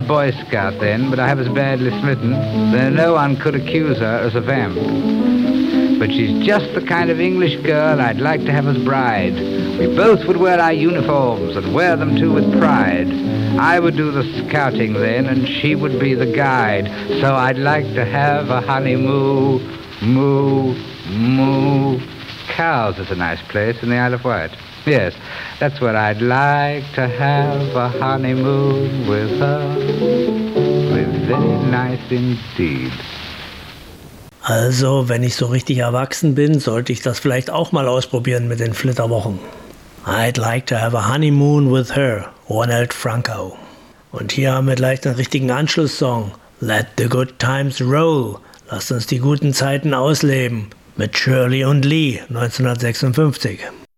Boy Scout then, but I was badly smitten. Then no one could accuse her as a vamp. But she's just the kind of English girl I'd like to have as bride. We both would wear our uniforms and wear them too with pride. I would do the scouting then, and she would be the guide. So I'd like to have a honeymoon, moo, moo. Cowes is a nice place in the Isle of Wight. Yes, that's where I'd like to have a honeymoon with her. Be very nice indeed. Also, wenn ich so richtig erwachsen bin, sollte ich das vielleicht auch mal ausprobieren mit den Flitterwochen. I'd like to have a honeymoon with her, Ronald Franco. Und hier haben wir gleich den richtigen Anschlusssong. Let the good times roll. Lasst uns die guten Zeiten ausleben. Mit Shirley und Lee, 1956.